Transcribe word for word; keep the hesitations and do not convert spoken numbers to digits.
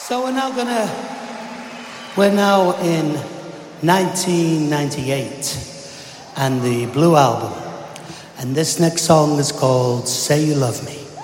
So we're now gonna, we're now in nineteen ninety-eight and the Blue Album. And this next song is called Say You Love Me.